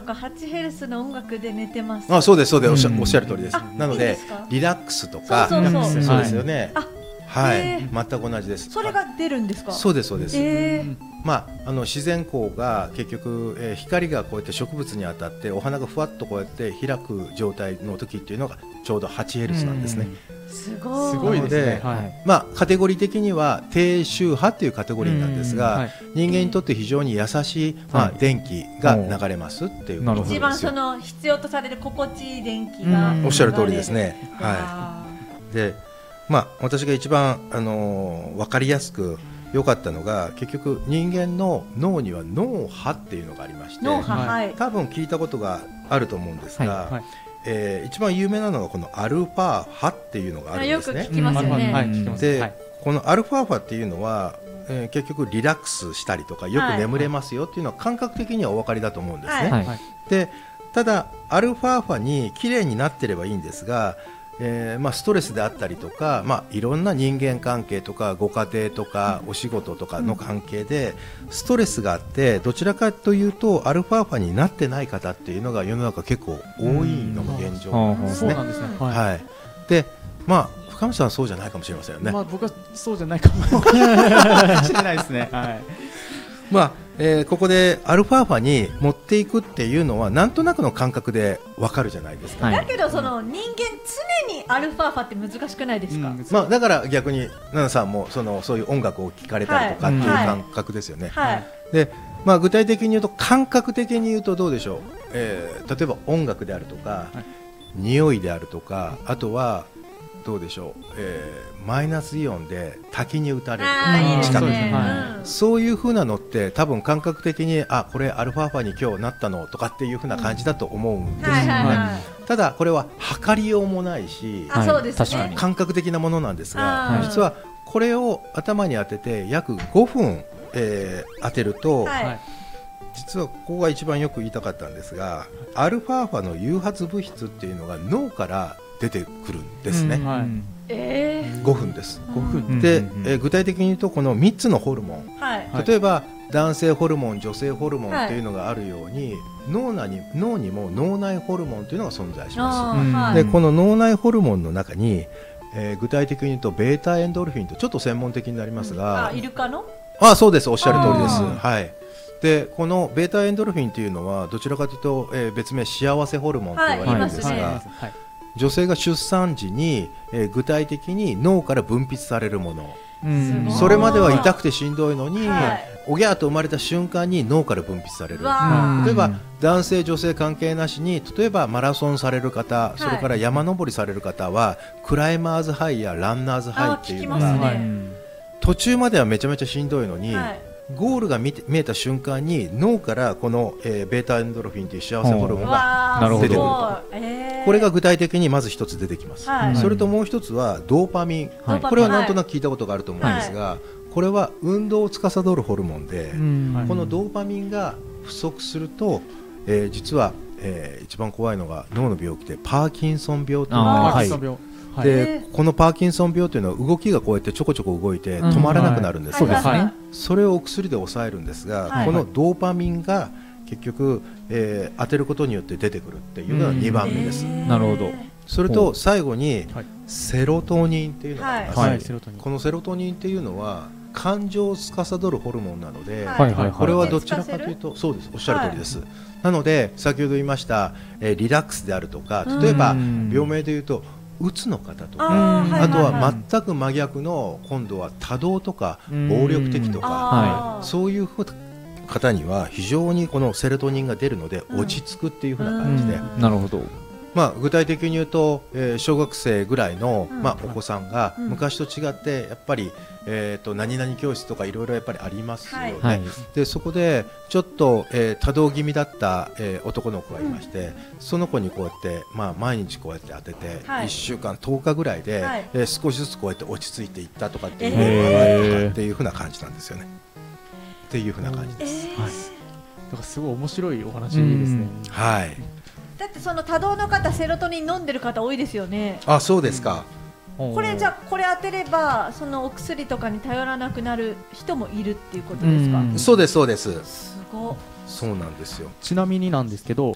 か8ヘルツの音楽で寝てます。 あ、そうですそうです、おっしゃる通りです。なのでいいですかリラックスとか、 そうそうですよね。はい、 全く同じです。 それが出るんですか？ そうですそうです。自然光が結局、光がこうやって植物に当たってお花がふわっとこうやって開く状態の時っていうのがちょうど8ヘルツなんですね。 すごいですね。 カテゴリー的には低周波っていうカテゴリーなんですが、人間にとって非常に優しい、電気が流れますっていうことですよ。 一番その必要とされる心地いい電気がおっしゃる通りですね。で、私が一番分かりやすく良かったのが、結局人間の脳には脳波っていうのがありまして、多分聞いたことがあると思うんですが、一番有名なのがこのアルファ波っていうのがあるんですね。 よく聞きますよね。 で、このアルファ波っていうのは、結局リラックスしたりとかよく眠れますよっていうのは感覚的にはお分かりだと思うんですね。で、ただアルファ波に綺麗になってればいいんですが、ストレスであったりとか、いろんな人間関係とかご家庭とかお仕事とかの関係でストレスがあって、どちらかというとアルファ波になってない方っていうのが世の中結構多いのが現状なんですね。で、深見さんはそうじゃないかもしれませんよね。 僕はそうじゃないかもしれないですね。 ここでアルファ波に持っていくっていうのはなんとなくの感覚でわかるじゃないですか。 だけどその人間常にアルファ波って難しくないですか？ だから逆に奈々さんもそういう音楽を聴かれたりとかっていう感覚ですよね。で、具体的に言うと感覚的に言うとどうでしょう。例えば音楽であるとか、匂いであるとか、あとはどうでしょう、マイナスイオンで滝に打たれるとか近くに、そういう風なのって多分感覚的にこれアルファ波に今日なったのとかっていう風な感じだと思うんですよね。ただこれは測りようもないし、感覚的なものなんですが、実はこれを頭に当てて約5分、当てると、実はここが一番よく言いたかったんですが、アルファ波の誘発物質っていうのが脳から出てくるんですね。5分です。で、具体的に言うとこの3つのホルモン、例えば男性ホルモン、女性ホルモンっていうのがあるように、脳にも脳内ホルモンというのが存在します。で、この脳内ホルモンの中に、具体的に言うとベータエンドルフィンとちょっと専門的になりますが、 イルカの？ そうです、おっしゃる通りです。で、このベータエンドルフィンというのはどちらかというと、別名幸せホルモンと言われるんですが、女性が出産時に、具体的に脳から分泌されるもの、それまでは痛くてしんどいのに、おぎゃーと生まれた瞬間に脳から分泌される。例えば男性女性関係なしに、例えばマラソンされる方、それから山登りされる方はクライマーズハイやランナーズハイっていうのが、途中まではめちゃめちゃしんどいのに、ゴールが見えた瞬間に脳からこの、ベータエンドルフィンという幸せホルモンが出てくると。これが具体的にまず一つ出てきます。それともう一つはドーパミン、これはなんとなく聞いたことがあると思うんですが、これは運動を司るホルモンで、このドーパミンが不足すると、実は、一番怖いのが脳の病気でパーキンソン病というのがあります。で、このパーキンソン病というのは動きがこうやってちょこちょこ動いて止まらなくなるんですね。それをお薬で抑えるんですが、このドーパミンが結局、当てることによって出てくるっていうのが2番目です。 なるほど。 それと最後にセロトニンっていうのがあります。このセロトニンっていうのは感情を司るホルモンなので、これはどちらかというと、そうです、おっしゃる通りです。なので先ほど言いました、リラックスであるとか、例えば病名でいうとうつの方とか、あとは全く真逆の今度は多動とか暴力的とか、そういう方には非常にこのセロトニンが出るので落ち着くっていう風な感じで、 なるほど。 具体的に言うと、小学生ぐらいの、お子さんが昔と違ってやっぱり、何々教室とかいろいろやっぱりありますよね。で、そこでちょっと、多動気味だった、男の子がいまして、その子にこうやって、毎日こうやって当てて、1週間10日ぐらいで、少しずつこうやって落ち着いていったとかっていうのがあったりとかっていう風な感じなんですよね。っていう風な感じです。 だからすごい面白いお話ですね。 だってその多動の方、セロトニン飲んでる方多いですよね。 そうですか。 これじゃこれ当てればそのお薬とかに頼らなくなる人もいるっていうことですか？ そうですそうです。 すごい。 そうなんですよ。 ちなみになんですけど、